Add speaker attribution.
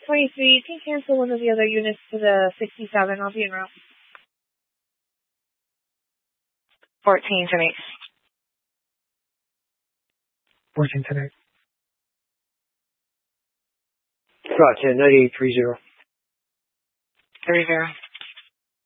Speaker 1: 23, you can cancel one of the other units to the 67. I'll be en route.
Speaker 2: 14 tonight.
Speaker 3: 14 tonight.
Speaker 4: Gotcha, 9830.
Speaker 2: 30.